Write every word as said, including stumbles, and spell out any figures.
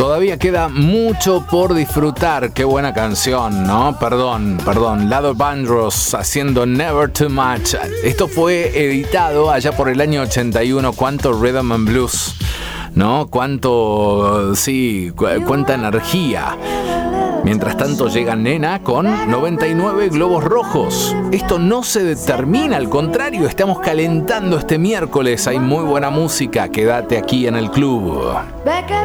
Todavía queda mucho por disfrutar. Qué buena canción, ¿no? Perdón, perdón. Lado Vandross haciendo Never Too Much. Esto fue editado allá por el año ochenta y uno. Cuánto Rhythm and Blues, ¿no? Cuánto, sí, cu- cuánta energía. Mientras tanto llega Nena con noventa y nueve globos rojos. Esto no se determina, al contrario, estamos calentando este miércoles. Hay muy buena música. Quédate aquí en el club.